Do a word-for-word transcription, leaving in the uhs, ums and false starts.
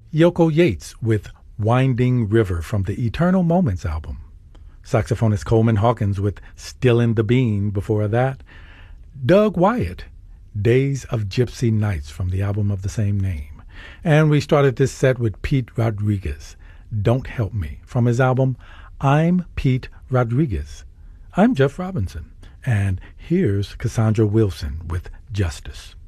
Yoko Yates with Winding River from the Eternal Moments album. Saxophonist Coleman Hawkins with Stillin' the Bean before that. Doug Wyatt, Days of Gypsy Nights from the album of the same name. And we started this set with Pete Rodriguez, Don't Help Me, from his album I'm Pete Rodriguez. I'm Jeff Robinson, and here's Cassandra Wilson with Justice.